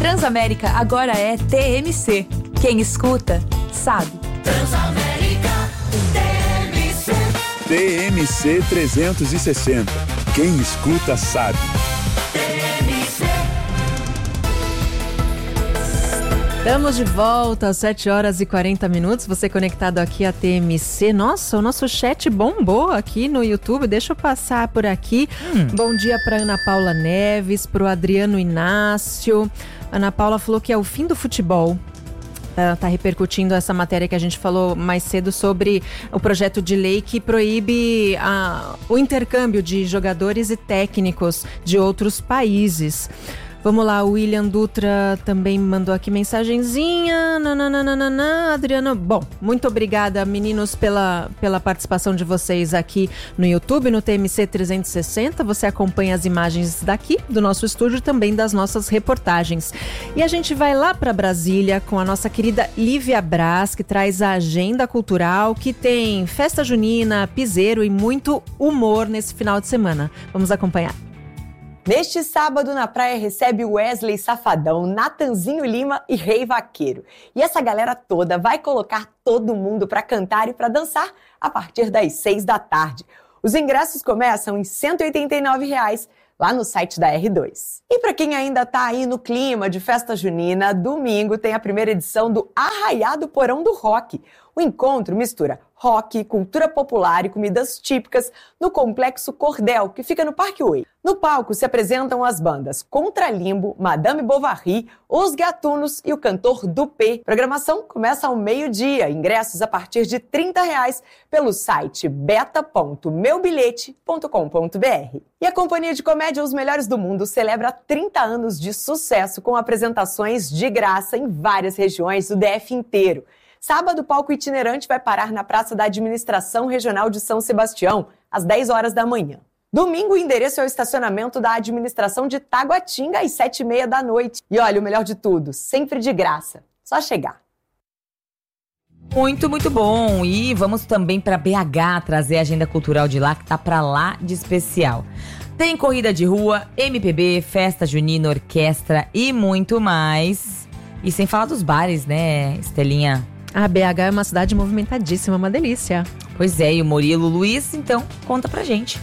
Transamérica agora é TMC. Quem escuta, sabe. Transamérica, TMC. TMC 360. Quem escuta, sabe. Estamos de volta às 7h40. Você conectado aqui à TMC. Nossa, o nosso chat bombou aqui no YouTube. Deixa eu passar por aqui. Bom dia para Ana Paula Neves, para o Adriano Inácio. Ana Paula falou que é o fim do futebol. Tá repercutindo essa matéria que a gente falou mais cedo sobre o projeto de lei que proíbe o intercâmbio de jogadores e técnicos de outros países. Vamos lá, o William Dutra também mandou aqui mensagenzinha. Adriano, bom, muito obrigada, meninos, pela participação de vocês aqui no YouTube, no TMC 360. Você acompanha as imagens daqui, do nosso estúdio e também das nossas reportagens. E a gente vai lá para Brasília com a nossa querida Lívia Braz, que traz a agenda cultural, que tem festa junina, piseiro e muito humor nesse final de semana. Vamos acompanhar. Neste sábado, na praia, recebe Wesley Safadão, Natanzinho Lima e Rei Vaqueiro. E essa galera toda vai colocar todo mundo para cantar e para dançar a partir das 6 da tarde. Os ingressos começam em R$ 189 lá no site da R2. E para quem ainda está aí no clima de festa junina, domingo tem a primeira edição do Arraiá do Porão do Rock. O encontro mistura rock, cultura popular e comidas típicas no Complexo Cordel, que fica no Parque Oi. No palco se apresentam as bandas Contralimbo, Madame Bovary, Os Gatunos e o cantor Dupê. A programação começa ao meio-dia, ingressos a partir de R$ 30 pelo site beta.meubilhete.com.br. E a companhia de comédia Os Melhores do Mundo celebra 30 anos de sucesso com apresentações de graça em várias regiões do DF inteiro. Sábado, o palco itinerante vai parar na Praça da Administração Regional de São Sebastião, às 10 horas da manhã. Domingo, o endereço é o estacionamento da Administração de Taguatinga, às 7h30 da noite. E olha, o melhor de tudo, sempre de graça. Só chegar. Muito, muito bom. E vamos também para BH trazer a agenda cultural de lá, que tá para lá de especial. Tem corrida de rua, MPB, festa junina, orquestra e muito mais. E sem falar dos bares, né, Estelinha? A BH é uma cidade movimentadíssima, uma delícia. Pois é, e o Murilo Luiz, então, conta pra gente.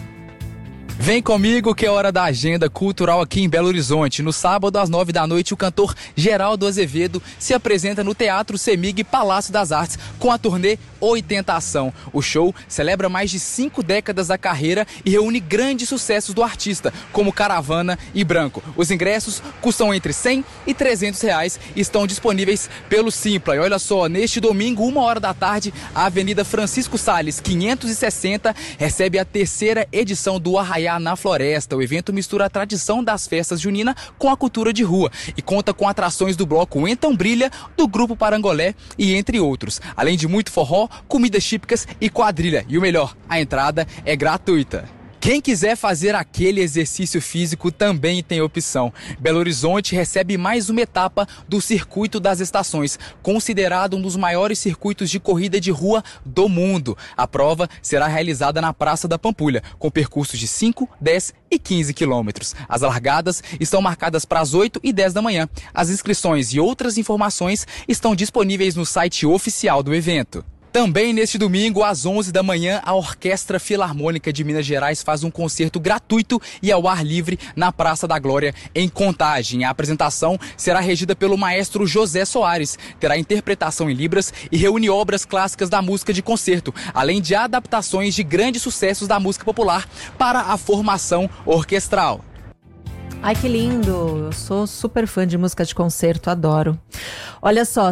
Vem comigo que é hora da agenda cultural aqui em Belo Horizonte. No sábado, às 9 da noite, o cantor Geraldo Azevedo se apresenta no Teatro Semig Palácio das Artes com a turnê 80 Ação. O show celebra mais de 5 décadas da carreira e reúne grandes sucessos do artista, como Caravana e Branco. Os ingressos custam entre R$100 e R$300 e estão disponíveis pelo Simpla. E olha só, neste domingo, 1h da tarde, a Avenida Francisco Salles, 560, recebe a 3ª edição do Arraiá na Floresta. O evento mistura a tradição das festas juninas com a cultura de rua e conta com atrações do bloco Então Brilha, do Grupo Parangolé e entre outros. Além de muito forró, comidas típicas e quadrilha. E o melhor, a entrada é gratuita. Quem quiser fazer aquele exercício físico também tem opção. Belo Horizonte recebe mais uma etapa do Circuito das Estações, considerado um dos maiores circuitos de corrida de rua do mundo. A prova será realizada na Praça da Pampulha, com percursos de 5, 10 e 15 quilômetros. As largadas estão marcadas para as 8 e 10 da manhã. As inscrições e outras informações estão disponíveis no site oficial do evento. Também neste domingo, às 11 da manhã, a Orquestra Filarmônica de Minas Gerais faz um concerto gratuito e ao ar livre na Praça da Glória, em Contagem. A apresentação será regida pelo maestro José Soares, terá interpretação em libras e reúne obras clássicas da música de concerto, além de adaptações de grandes sucessos da música popular para a formação orquestral. Ai, que lindo! Eu sou super fã de música de concerto, adoro. Olha só,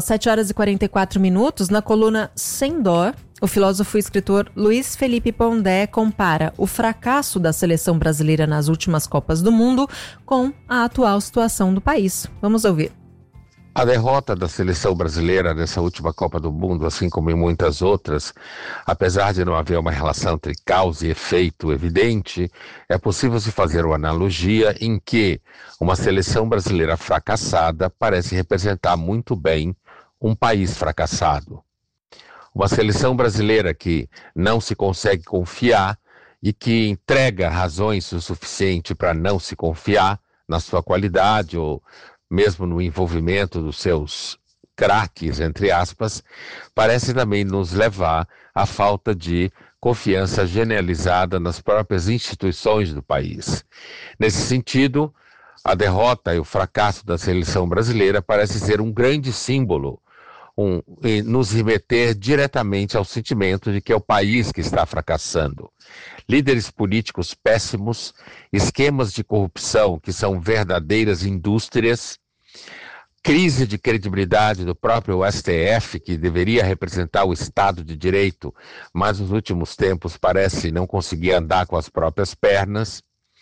7h44, na coluna Sem Dó, o filósofo e escritor Luiz Felipe Pondé compara o fracasso da seleção brasileira nas últimas Copas do Mundo com a atual situação do país. Vamos ouvir. A derrota da seleção brasileira nessa última Copa do Mundo, assim como em muitas outras, apesar de não haver uma relação entre causa e efeito evidente, é possível se fazer uma analogia em que uma seleção brasileira fracassada parece representar muito bem um país fracassado. Uma seleção brasileira que não se consegue confiar e que entrega razões o suficiente para não se confiar na sua qualidade ou mesmo no envolvimento dos seus craques, entre aspas, parece também nos levar à falta de confiança generalizada nas próprias instituições do país. Nesse sentido, a derrota e o fracasso da seleção brasileira parece ser um grande símbolo, e nos remeter diretamente ao sentimento de que é o país que está fracassando. Líderes políticos péssimos, esquemas de corrupção que são verdadeiras indústrias, crise de credibilidade do próprio STF, que deveria representar o Estado de Direito, mas nos últimos tempos parece não conseguir andar com as próprias pernas,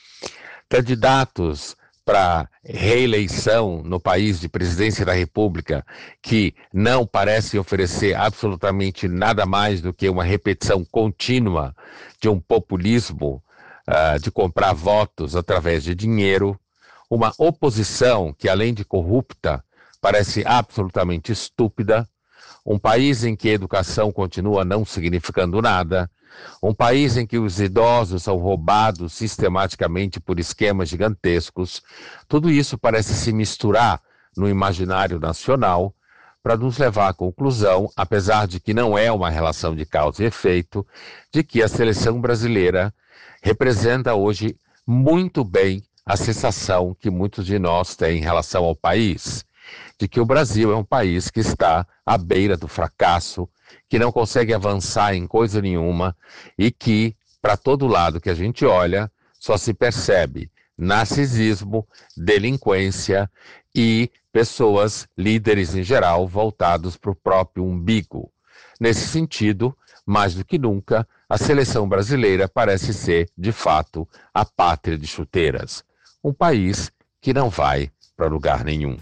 candidatos para reeleição no país de presidência da República que não parecem oferecer absolutamente nada mais do que uma repetição contínua de um populismo de comprar votos através de dinheiro, uma oposição que, além de corrupta, parece absolutamente estúpida, um país em que a educação continua não significando nada, um país em que os idosos são roubados sistematicamente por esquemas gigantescos. Tudo isso parece se misturar no imaginário nacional para nos levar à conclusão, apesar de que não é uma relação de causa e efeito, de que a seleção brasileira representa hoje muito bem a sensação que muitos de nós têm em relação ao país, de que o Brasil é um país que está à beira do fracasso, que não consegue avançar em coisa nenhuma e que, para todo lado que a gente olha, só se percebe narcisismo, delinquência e pessoas, líderes em geral, voltados para o próprio umbigo. Nesse sentido, mais do que nunca, a seleção brasileira parece ser, de fato, a pátria de chuteiras. Um país que não vai para lugar nenhum.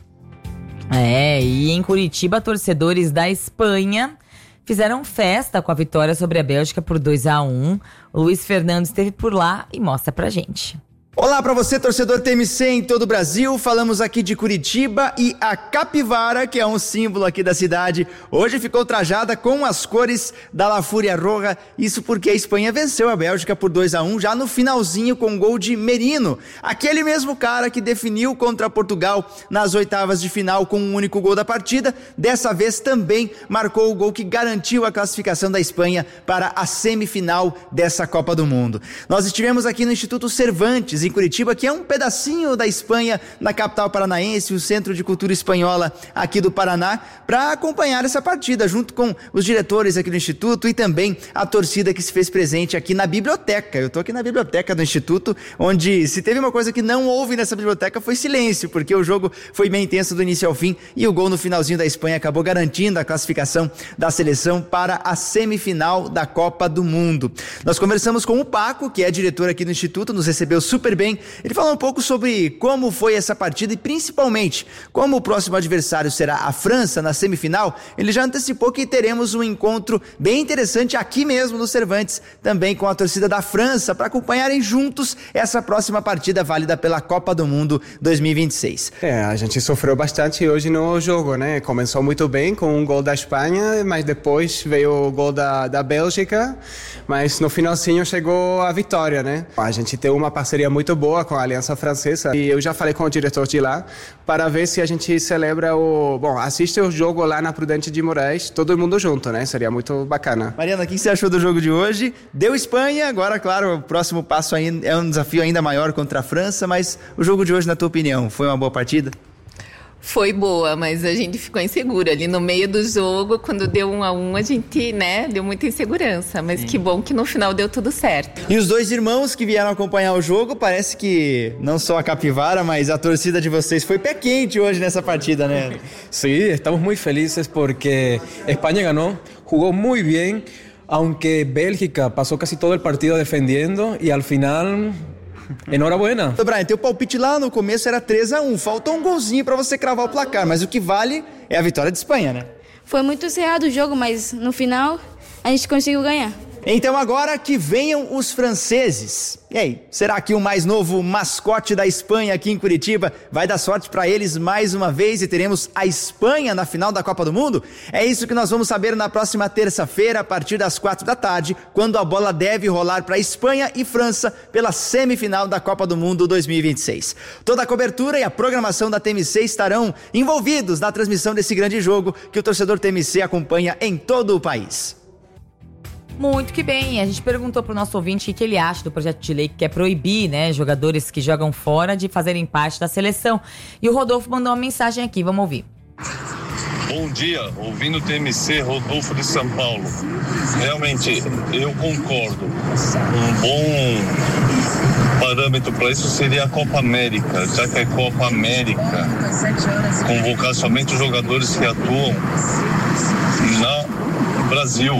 E em Curitiba, torcedores da Espanha fizeram festa com a vitória sobre a Bélgica por 2-1. O Luiz Fernando esteve por lá e mostra pra gente. Olá para você, torcedor TMC em todo o Brasil. Falamos aqui de Curitiba e a capivara, que é um símbolo aqui da cidade, hoje ficou trajada com as cores da La Fúria Roja. Isso porque a Espanha venceu a Bélgica por 2-1 já no finalzinho com gol de Merino, aquele mesmo cara que definiu contra Portugal nas oitavas de final com um único gol da partida. Dessa vez também marcou o gol que garantiu a classificação da Espanha para a semifinal dessa Copa do Mundo. Nós estivemos aqui no Instituto Cervantes, em Curitiba, que é um pedacinho da Espanha, na capital paranaense, o Centro de Cultura Espanhola aqui do Paraná, para acompanhar essa partida, junto com os diretores aqui do Instituto e também a torcida que se fez presente aqui na biblioteca. Eu estou aqui na biblioteca do Instituto, onde se teve uma coisa que não houve nessa biblioteca foi silêncio, porque o jogo foi bem intenso do início ao fim e o gol no finalzinho da Espanha acabou garantindo a classificação da seleção para a semifinal da Copa do Mundo. Nós conversamos com o Paco, que é diretor aqui do Instituto, nos recebeu super bem. Ele falou um pouco sobre como foi essa partida e principalmente como o próximo adversário será a França na semifinal. Ele já antecipou que teremos um encontro bem interessante aqui mesmo no Cervantes, também com a torcida da França, para acompanharem juntos essa próxima partida válida pela Copa do Mundo 2026. A gente sofreu bastante hoje no jogo, né? Começou muito bem com um gol da Espanha, mas depois veio o gol da Bélgica, mas no finalzinho chegou a vitória, né? A gente tem uma parceria muito boa com a Aliança Francesa e eu já falei com o diretor de lá para ver se a gente celebra assiste o jogo lá na Prudente de Moraes, todo mundo junto, né? Seria muito bacana. Mariana, o que você achou do jogo de hoje? Deu Espanha, agora, claro, o próximo passo ainda é um desafio ainda maior contra a França, mas o jogo de hoje, na tua opinião, foi uma boa partida? Foi boa, mas a gente ficou insegura ali no meio do jogo, quando deu 1-1, a gente, deu muita insegurança, mas que bom que no final deu tudo certo. E os dois irmãos que vieram acompanhar o jogo, parece que não só a capivara, mas a torcida de vocês foi pé quente hoje nessa partida, né? Sí, estamos muy felices porque España ganó, jugó muy bien, aunque Bélgica pasó casi todo el partido defendiendo y al final... Enhorabuena. Brian, teu palpite lá no começo era 3-1, faltou um golzinho pra você cravar o placar, mas o que vale é a vitória de Espanha, né? Foi muito cerrado o jogo, mas no final a gente conseguiu ganhar. Então agora que venham os franceses. E aí, será que o mais novo mascote da Espanha aqui em Curitiba vai dar sorte para eles mais uma vez e teremos a Espanha na final da Copa do Mundo? É isso que nós vamos saber na próxima terça-feira, a partir das 4h, quando a bola deve rolar para Espanha e França pela semifinal da Copa do Mundo 2026. Toda a cobertura e a programação da TMC estarão envolvidos na transmissão desse grande jogo que o torcedor TMC acompanha em todo o país. Muito que bem, a gente perguntou pro nosso ouvinte o que ele acha do projeto de lei que quer proibir, né, jogadores que jogam fora de fazerem parte da seleção. E o Rodolfo mandou uma mensagem aqui, vamos ouvir. Bom dia, ouvindo o TMC, Rodolfo de São Paulo. Realmente, eu concordo. Um bom parâmetro para isso seria a Copa América, já que a Copa América convocar somente os jogadores que atuam no Brasil,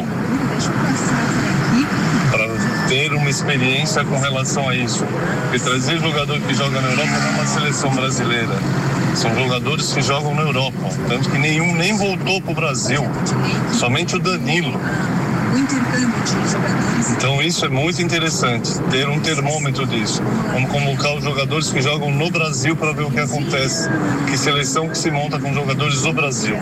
para ter uma experiência com relação a isso. Porque trazer jogador que joga na Europa não é uma seleção brasileira. São jogadores que jogam na Europa. Tanto que nenhum nem voltou para o Brasil. Somente o Danilo. Então isso é muito interessante, ter um termômetro disso. Vamos convocar os jogadores que jogam no Brasil para ver o que acontece. Que seleção que se monta com jogadores do Brasil.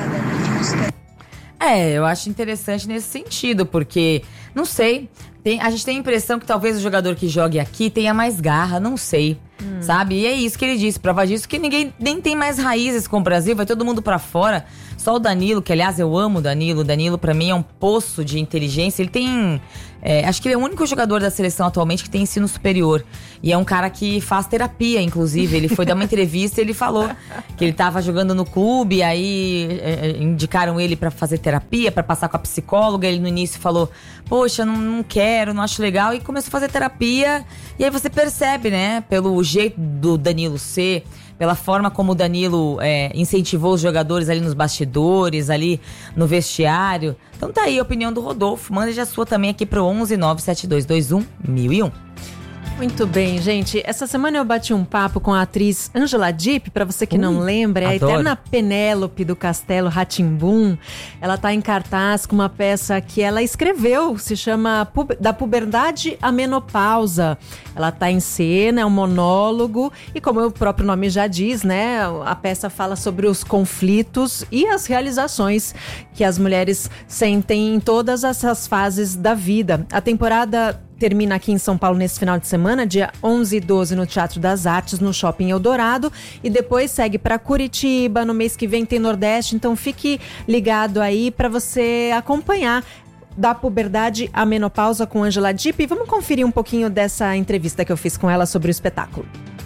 Eu acho interessante nesse sentido, porque, não sei, a gente tem a impressão que talvez o jogador que jogue aqui tenha mais garra, não sei, sabe? E é isso que ele disse, prova disso que ninguém nem tem mais raízes com o Brasil, vai todo mundo pra fora. Só o Danilo, que aliás eu amo o Danilo pra mim é um poço de inteligência, ele tem... acho que ele é o único jogador da seleção atualmente que tem ensino superior. E é um cara que faz terapia, inclusive. Ele foi dar uma entrevista e ele falou que ele tava jogando no clube, aí indicaram ele pra fazer terapia, pra passar com a psicóloga. Ele no início falou, poxa, não quero, não acho legal. E começou a fazer terapia. E aí você percebe, né, pelo jeito do Danilo ser, pela forma como o Danilo incentivou os jogadores ali nos bastidores, ali no vestiário. Então tá aí a opinião do Rodolfo. Manda já a sua também aqui pro 11 97221 1001. Muito bem, gente. Essa semana eu bati um papo com a atriz Angela Dipp, para você que não lembra, é a eterna Penélope do Castelo Rá-Tim-Bum. Ela tá em cartaz com uma peça que ela escreveu, se chama Da Puberdade à Menopausa. Ela tá em cena, é um monólogo e, como o próprio nome já diz, né, a peça fala sobre os conflitos e as realizações que as mulheres sentem em todas essas fases da vida. A temporada termina aqui em São Paulo nesse final de semana, dia 11 e 12 no Teatro das Artes, no Shopping Eldorado, e depois segue para Curitiba. No mês que vem tem Nordeste, então fique ligado aí para você acompanhar Da Puberdade à Menopausa com Angela Dipp. E vamos conferir um pouquinho dessa entrevista que eu fiz com ela sobre o espetáculo.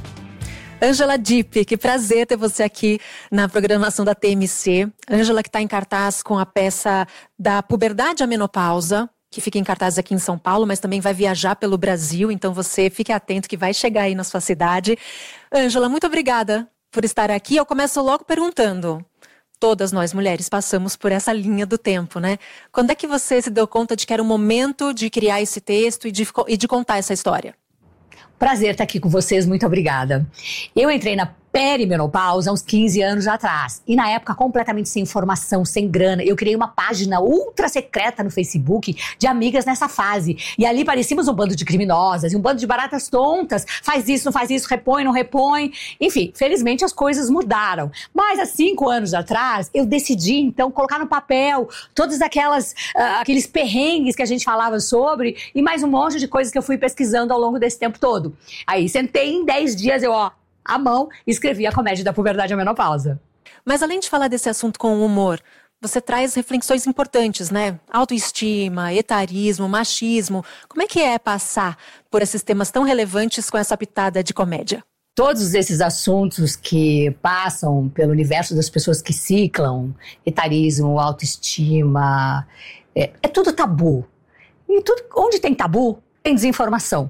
Angela Dipp, que prazer ter você aqui na programação da TMC. Angela, que está em cartaz com a peça Da Puberdade à Menopausa, que fica em cartaz aqui em São Paulo, mas também vai viajar pelo Brasil, então você fique atento que vai chegar aí na sua cidade. Angela, muito obrigada por estar aqui. Eu começo logo perguntando, todas nós mulheres passamos por essa linha do tempo, né? Quando é que você se deu conta de que era o momento de criar esse texto e de contar essa história? Prazer estar aqui com vocês, muito obrigada. Eu entrei na perimenopausa há uns 15 anos atrás. E na época, completamente sem informação, sem grana, eu criei uma página ultra secreta no Facebook de amigas nessa fase. E ali parecíamos um bando de criminosas e um bando de baratas tontas. Faz isso, não faz isso, repõe, não repõe. Enfim, felizmente as coisas mudaram. Mas há 5 anos atrás, eu decidi, então, colocar no papel todos aqueles perrengues que a gente falava sobre e mais um monte de coisas que eu fui pesquisando ao longo desse tempo todo. Aí, sentei em 10 dias, à mão, escrevi a comédia Da Puberdade à Menopausa. Mas além de falar desse assunto com humor, você traz reflexões importantes, né? Autoestima, etarismo, machismo. Como é que é passar por esses temas tão relevantes com essa pitada de comédia? Todos esses assuntos que passam pelo universo das pessoas que ciclam, etarismo, autoestima, é tudo tabu. E onde tem tabu, tem desinformação.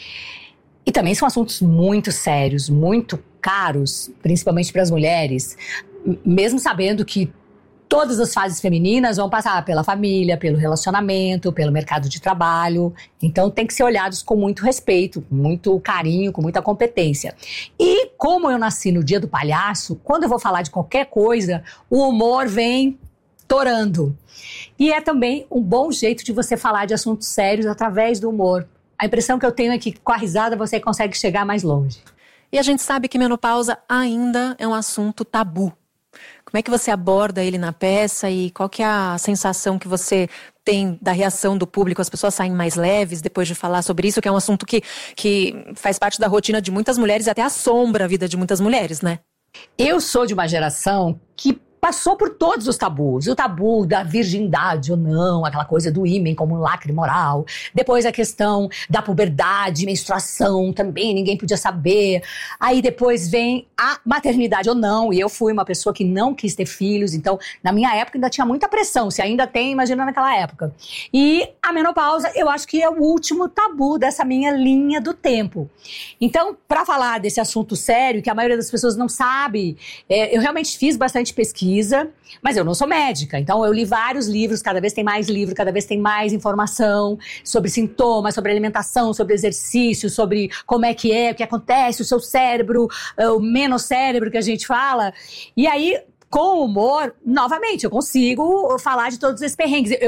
E também são assuntos muito sérios, muito caros, principalmente para as mulheres, mesmo sabendo que todas as fases femininas vão passar pela família, pelo relacionamento, pelo mercado de trabalho. Então tem que ser olhados com muito respeito, com muito carinho, com muita competência. E como eu nasci no Dia do Palhaço, quando eu vou falar de qualquer coisa, o humor vem estourando. E é também um bom jeito de você falar de assuntos sérios através do humor. A impressão que eu tenho é que com a risada você consegue chegar mais longe. E a gente sabe que menopausa ainda é um assunto tabu. Como é que você aborda ele na peça e qual que é a sensação que você tem da reação do público? As pessoas saem mais leves depois de falar sobre isso, que é um assunto que faz parte da rotina de muitas mulheres e até assombra a vida de muitas mulheres, né? Eu sou de uma geração que passou por todos os tabus. O tabu da virgindade ou não, aquela coisa do ímen como um lacre moral. Depois a questão da puberdade, menstruação também, ninguém podia saber. Aí depois vem a maternidade ou não. E eu fui uma pessoa que não quis ter filhos, então na minha época ainda tinha muita pressão. Se ainda tem, imagina naquela época. E a menopausa, eu acho que é o último tabu dessa minha linha do tempo. Então, para falar desse assunto sério, que a maioria das pessoas não sabe, eu realmente fiz bastante pesquisa, mas eu não sou médica, então eu li vários livros, cada vez tem mais livro, cada vez tem mais informação sobre sintomas, sobre alimentação, sobre exercício, sobre como é, o que acontece, o seu cérebro, o menocérebro que a gente fala, e aí com humor, novamente, eu consigo falar de todos esses perrengues.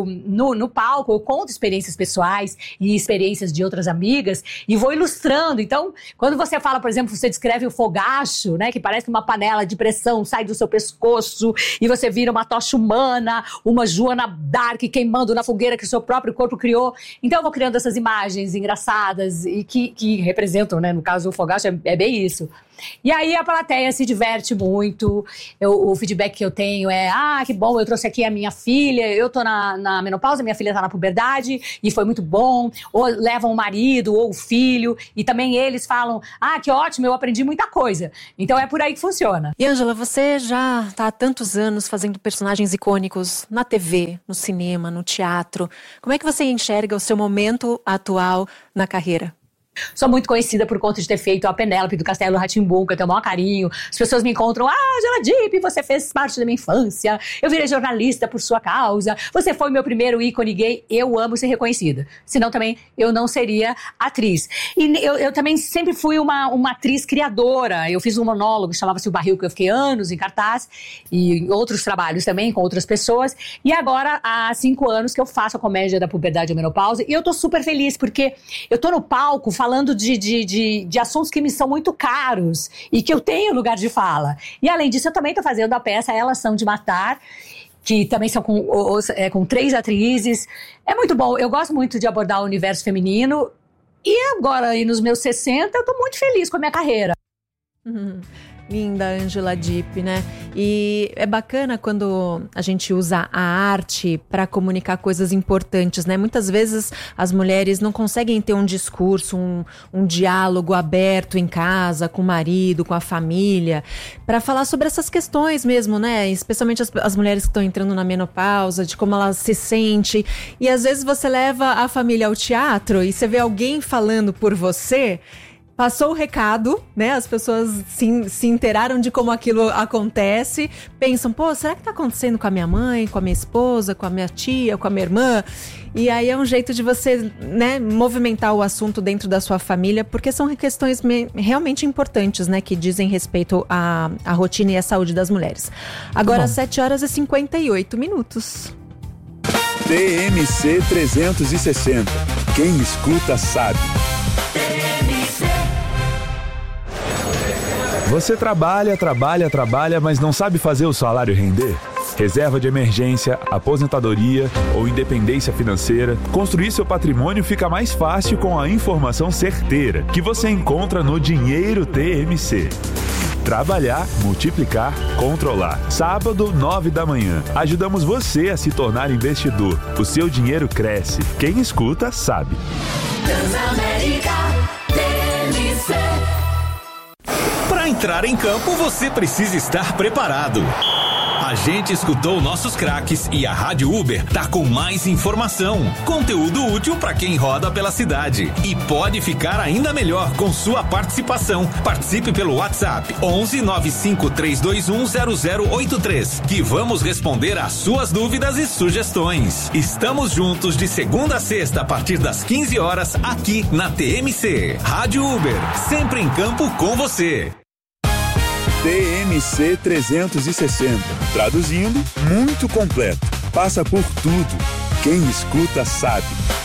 No palco, eu conto experiências pessoais e experiências de outras amigas e vou ilustrando. Então, quando você fala, por exemplo, você descreve o fogacho, né, que parece uma panela de pressão, sai do seu pescoço e você vira uma tocha humana, uma Joana Dark queimando na fogueira que o seu próprio corpo criou. Então, eu vou criando essas imagens engraçadas e que representam, né, no caso, o fogacho é bem isso. E aí a plateia se diverte muito, o feedback que eu tenho é, que bom, eu trouxe aqui a minha filha, eu tô na menopausa, minha filha tá na puberdade e foi muito bom, ou levam o marido ou o filho e também eles falam, que ótimo, eu aprendi muita coisa. Então é por aí que funciona. E Ângela, você já tá há tantos anos fazendo personagens icônicos na TV, no cinema, no teatro. Como é que você enxerga o seu momento atual na carreira? Sou muito conhecida por conta de ter feito a Penélope do Castelo Rá-Tim-Bum, que eu tenho o maior carinho. As pessoas me encontram, Angela Dipp, você fez parte da minha infância. Eu virei jornalista por sua causa. Você foi meu primeiro ícone gay. Eu amo ser reconhecida. Senão também eu não seria atriz. E eu também sempre fui uma atriz criadora. Eu fiz um monólogo, chamava-se O Barril, que eu fiquei anos em cartaz. E outros trabalhos também com outras pessoas. E agora, há 5 anos que eu faço a comédia da puberdade e menopausa. E eu tô super feliz, porque eu tô no palco falando de assuntos que me são muito caros e que eu tenho lugar de fala. E além disso, eu também estou fazendo a peça Elas São de Matar, que também são com 3 atrizes. É muito bom, eu gosto muito de abordar o universo feminino e agora, aí nos meus 60, eu estou muito feliz com a minha carreira. Linda, Ângela Dipp, né? E é bacana quando a gente usa a arte para comunicar coisas importantes, né? Muitas vezes as mulheres não conseguem ter um discurso, um diálogo aberto em casa, com o marido, com a família, para falar sobre essas questões mesmo, né? Especialmente as mulheres que estão entrando na menopausa, de como ela se sente. E às vezes você leva a família ao teatro e você vê alguém falando por você. Passou o recado, né? As pessoas se inteiraram de como aquilo acontece. Pensam, será que tá acontecendo com a minha mãe, com a minha esposa, com a minha tia, com a minha irmã? E aí é um jeito de você, né, movimentar o assunto dentro da sua família, porque são questões realmente importantes, né? Que dizem respeito à rotina e à saúde das mulheres. Agora, 7h58. TMC 360. Quem escuta sabe. Você trabalha, mas não sabe fazer o salário render? Reserva de emergência, aposentadoria ou independência financeira, construir seu patrimônio fica mais fácil com a informação certeira que você encontra no Dinheiro TMC. Trabalhar, multiplicar, controlar. Sábado, 9 da manhã. Ajudamos você a se tornar investidor. O seu dinheiro cresce. Quem escuta, sabe. Transamérica TMC. Para entrar em campo, você precisa estar preparado. A gente escutou nossos craques e a Rádio Uber tá com mais informação, conteúdo útil para quem roda pela cidade. E pode ficar ainda melhor com sua participação. Participe pelo WhatsApp 11 95 321 0083, que vamos responder às suas dúvidas e sugestões. Estamos juntos de segunda a sexta a partir das 15 horas aqui na TMC. Rádio Uber, sempre em campo com você. TMC 360. Traduzindo, muito completo. Passa por tudo. Quem escuta sabe.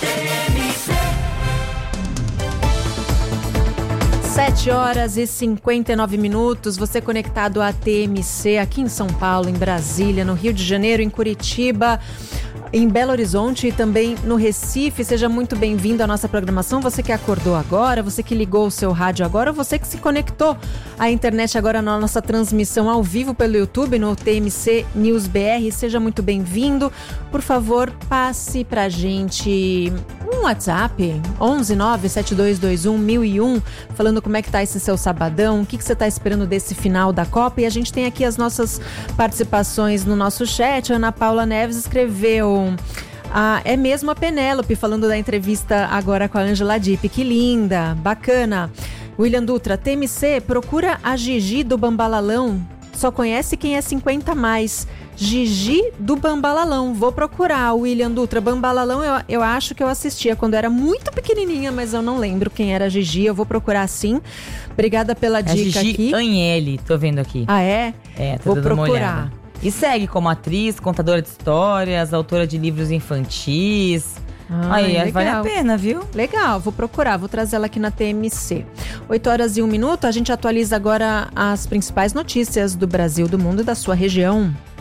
7h59. Você conectado à TMC aqui em São Paulo, em Brasília, no Rio de Janeiro, em Curitiba, em Belo Horizonte e também no Recife. Seja muito bem-vindo à nossa programação. Você que acordou agora, você que ligou o seu rádio agora, você que se conectou à internet agora na nossa transmissão ao vivo pelo YouTube, no TMC News BR. Seja muito bem-vindo. Por favor, passe pra gente um WhatsApp, 11972211001, falando como é que tá esse seu sabadão, o que você tá esperando desse final da Copa. E a gente tem aqui as nossas participações no nosso chat. A Ana Paula Neves escreveu: é mesmo a Penélope, falando da entrevista agora com a Ângela Dipp. Que linda, bacana. William Dutra: TMC, procura a Gigi do Bambalalão. Só conhece quem é 50 mais. Gigi do Bambalalão. Vou procurar, William Dutra. Bambalalão eu acho que eu assistia quando era muito pequenininha, mas eu não lembro quem era a Gigi. Eu vou procurar sim. Obrigada pela dica Gigi aqui. Anhele, tô vendo aqui. Ah, é? É, tô vou dando uma procurar. olhada. E segue como atriz, contadora de histórias, autora de livros infantis. Aí, vale a pena, viu? Legal, vou procurar, vou trazer ela aqui na TMC. 8h01, a gente atualiza agora as principais notícias do Brasil, do mundo e da sua região.